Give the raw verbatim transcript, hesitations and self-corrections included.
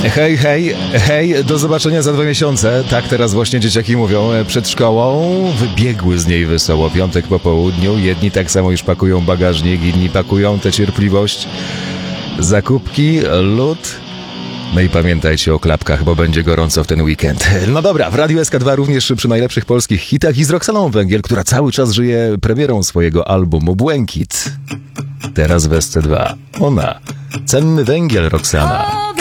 Hej, hej, hej, do zobaczenia za dwa miesiące. Tak teraz właśnie dzieciaki mówią przed szkołą. Wybiegły z niej wesoło. Piątek po południu. Jedni tak samo już pakują bagażnik, inni pakują tę cierpliwość. Zakupki, lód. No i pamiętajcie o klapkach, bo będzie gorąco w ten weekend. No dobra, w Radiu S K dwa również przy najlepszych polskich hitach i z Roxaną Węgiel, która cały czas żyje premierą swojego albumu Błękit. Teraz w S C dwa. Ona. Cenny węgiel, Roxana.